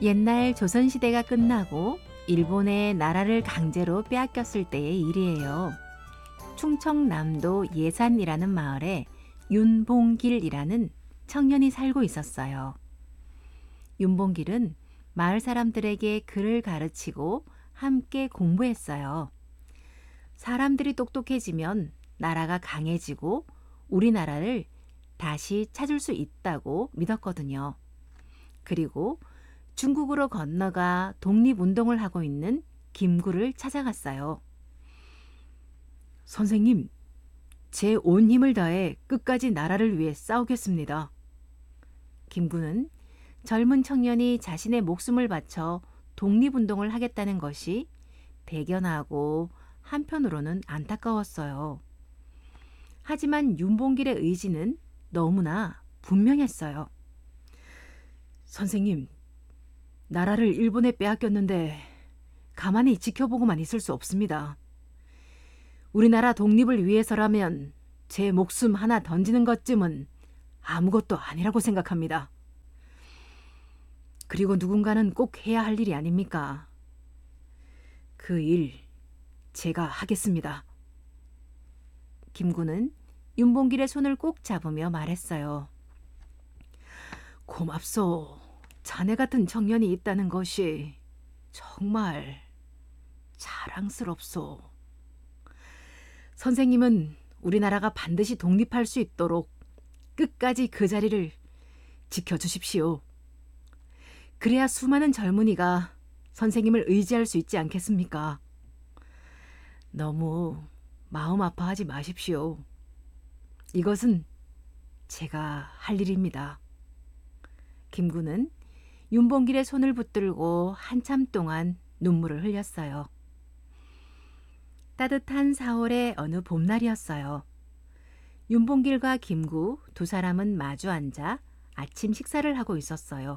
옛날 조선시대가 끝나고 일본의 나라를 강제로 빼앗겼을 때의 일이에요. 충청남도 예산이라는 마을에 윤봉길이라는 청년이 살고 있었어요. 윤봉길은 마을 사람들에게 글을 가르치고 함께 공부했어요. 사람들이 똑똑해지면 나라가 강해지고 우리나라를 다시 찾을 수 있다고 믿었거든요. 그리고 중국으로 건너가 독립운동을 하고 있는 김구를 찾아갔어요. 선생님, 제 온 힘을 다해 끝까지 나라를 위해 싸우겠습니다. 김구는 젊은 청년이 자신의 목숨을 바쳐 독립운동을 하겠다는 것이 대견하고 한편으로는 안타까웠어요. 하지만 윤봉길의 의지는 너무나 분명했어요. 선생님, 나라를 일본에 빼앗겼는데 가만히 지켜보고만 있을 수 없습니다. 우리나라 독립을 위해서라면 제 목숨 하나 던지는 것쯤은 아무것도 아니라고 생각합니다. 그리고 누군가는 꼭 해야 할 일이 아닙니까? 그 일 제가 하겠습니다. 김구는 윤봉길의 손을 꼭 잡으며 말했어요. 고맙소. 자네 같은 청년이 있다는 것이 정말 자랑스럽소. 선생님은 우리나라가 반드시 독립할 수 있도록 끝까지 그 자리를 지켜주십시오. 그래야 수많은 젊은이가 선생님을 의지할 수 있지 않겠습니까? 너무 마음 아파하지 마십시오. 이것은 제가 할 일입니다. 김구는 윤봉길의 손을 붙들고 한참 동안 눈물을 흘렸어요. 따뜻한 4월의 어느 봄날이었어요. 윤봉길과 김구 두 사람은 마주 앉아 아침 식사를 하고 있었어요.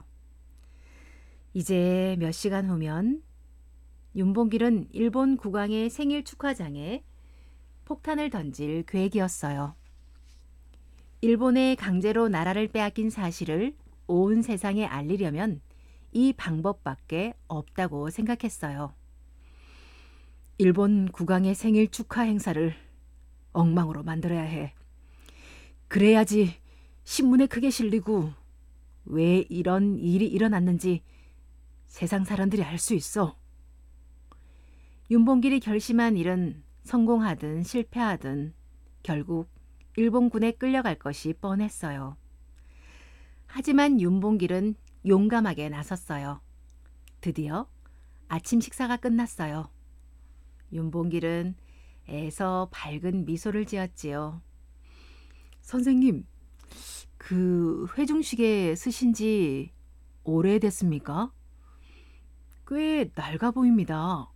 이제 몇 시간 후면 윤봉길은 일본 국왕의 생일 축하장에 폭탄을 던질 계획이었어요. 일본에 강제로 나라를 빼앗긴 사실을 온 세상에 알리려면 이 방법밖에 없다고 생각했어요. 일본 국왕의 생일 축하 행사를 엉망으로 만들어야 해. 그래야지 신문에 크게 실리고 왜 이런 일이 일어났는지 세상 사람들이 알 수 있어. 윤봉길이 결심한 일은 성공하든 실패하든 결국 일본군에 끌려갈 것이 뻔했어요. 하지만 윤봉길은 용감하게 나섰어요. 드디어 아침 식사가 끝났어요. 윤봉길은 애써 밝은 미소를 지었지요. 선생님, 그 회중시계 쓰신 지 오래됐습니까? 꽤 낡아 보입니다.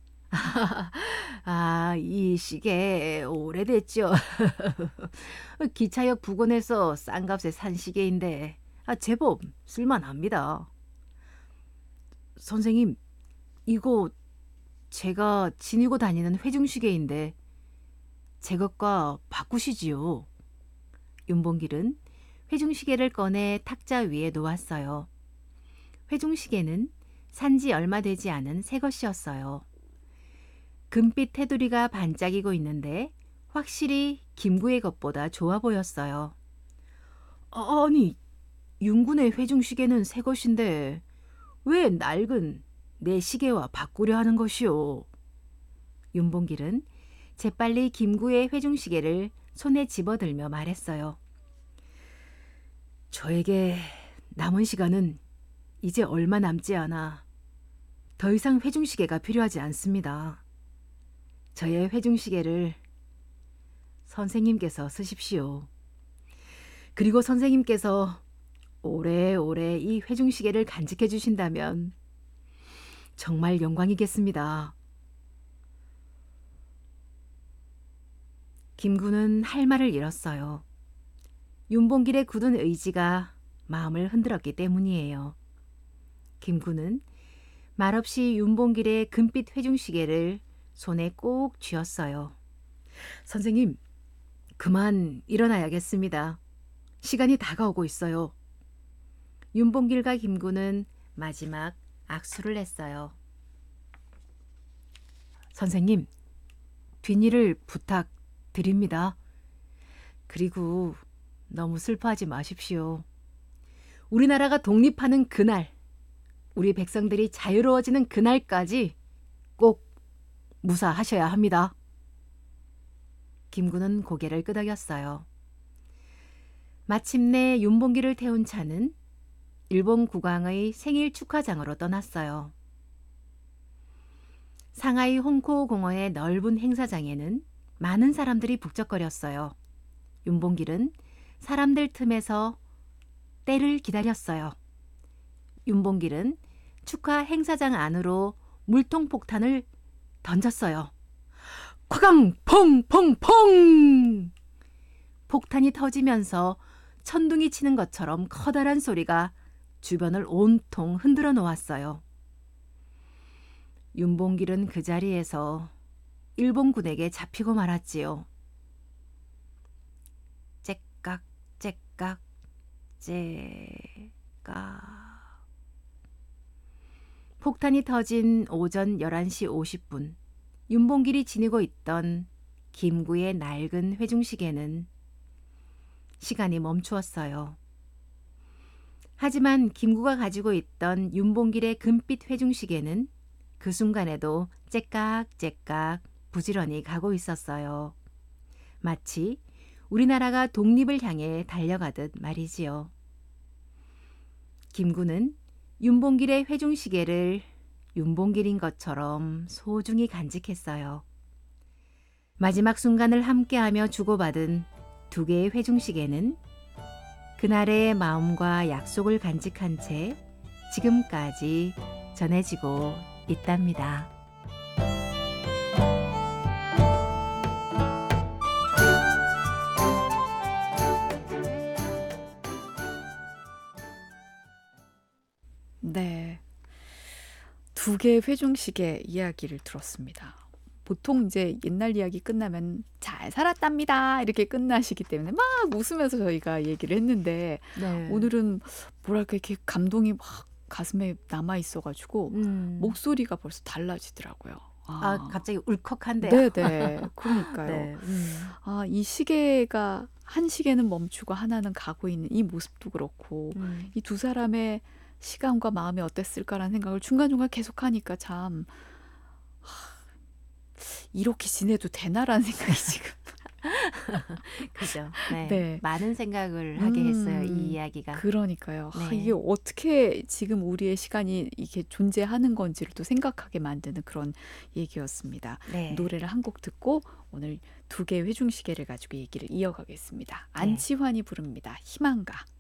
이 시계 오래됐죠. 기차역 부근에서 싼 값에 산 시계인데 제법 쓸만합니다. 선생님, 이거 제가 지니고 다니는 회중시계인데 제 것과 바꾸시지요. 윤봉길은 회중시계를 꺼내 탁자 위에 놓았어요. 회중시계는 산지 얼마 되지 않은 새 것이었어요. 금빛 테두리가 반짝이고 있는데 확실히 김구의 것보다 좋아 보였어요. 아니, 윤군의 회중시계는 새 것인데 왜 낡은 내 시계와 바꾸려 하는 것이오? 윤봉길은 재빨리 김구의 회중시계를 손에 집어들며 말했어요. 저에게 남은 시간은 이제 얼마 남지 않아 더 이상 회중시계가 필요하지 않습니다. 저의 회중시계를 선생님께서 쓰십시오. 그리고 선생님께서 오래오래 이 회중시계를 간직해 주신다면 정말 영광이겠습니다. 김구는 할 말을 잃었어요. 윤봉길의 굳은 의지가 마음을 흔들었기 때문이에요. 김구는 말없이 윤봉길의 금빛 회중시계를 손에 꼭 쥐었어요. 선생님, 그만 일어나야겠습니다. 시간이 다가오고 있어요. 윤봉길과 김구는 마지막 악수를 했어요. 선생님, 뒷일을 부탁드립니다. 그리고 너무 슬퍼하지 마십시오. 우리나라가 독립하는 그날, 우리 백성들이 자유로워지는 그날까지 꼭 무사하셔야 합니다. 김구는 고개를 끄덕였어요. 마침내 윤봉기를 태운 차는 일본 국왕의 생일 축하장으로 떠났어요. 상하이 홍코 공원의 넓은 행사장에는 많은 사람들이 북적거렸어요. 윤봉길은 사람들 틈에서 때를 기다렸어요. 윤봉길은 축하 행사장 안으로 물통 폭탄을 던졌어요. 쾅! 펑펑펑! 폭탄이 터지면서 천둥이 치는 것처럼 커다란 소리가 주변을 온통 흔들어 놓았어요. 윤봉길은 그 자리에서 일본군에게 잡히고 말았지요. 째깍 째깍 째깍. 폭탄이 터진 오전 11시 50분 윤봉길이 지니고 있던 김구의 낡은 회중시계는 시간이 멈추었어요. 하지만 김구가 가지고 있던 윤봉길의 금빛 회중시계는 그 순간에도 째깍째깍 부지런히 가고 있었어요. 마치 우리나라가 독립을 향해 달려가듯 말이지요. 김구는 윤봉길의 회중시계를 윤봉길인 것처럼 소중히 간직했어요. 마지막 순간을 함께하며 주고받은 두 개의 회중시계는 그날의 마음과 약속을 간직한 채 지금까지 전해지고 있답니다. 네. 두 개의 회중식의 이야기를 들었습니다. 보통 이제 옛날 이야기 끝나면 잘 살았답니다. 이렇게 끝나시기 때문에 막 웃으면서 저희가 얘기를 했는데 네. 오늘은 뭐랄까 이렇게 감동이 막 가슴에 남아 있어가지고 목소리가 벌써 달라지더라고요. 갑자기 울컥한데요. 네네. 그러니까요. 네. 이 시계가 한 시계는 멈추고 하나는 가고 있는 이 모습도 그렇고 이 두 사람의 시간과 마음이 어땠을까라는 생각을 중간중간 계속하니까 참 이렇게 지내도 되나라는 생각이 지금. 그죠. 네. 네. 많은 생각을 하게 했어요. 이 이야기가. 그러니까요. 네. 이게 어떻게 지금 우리의 시간이 이게 존재하는 건지를 또 생각하게 만드는 그런 얘기였습니다. 네. 노래를 한 곡 듣고 오늘 두 개의 회중시계를 가지고 얘기를 이어가겠습니다. 안치환이 부릅니다. 희망가.